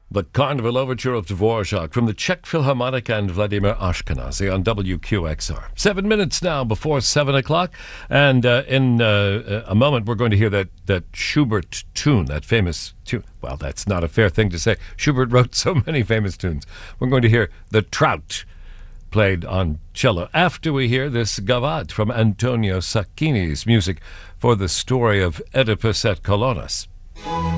The Carnival Overture of Dvorak from the Czech Philharmonic and Vladimir Ashkenazy on WQXR. 7 minutes now before 7 o'clock. And in a moment, we're going to hear that Schubert tune, that famous tune. Well, that's not a fair thing to say. Schubert wrote so many famous tunes. We're going to hear the Trout played on cello after we hear this Gavotte from Antonio Sacchini's music for the story of Oedipus at Colonus.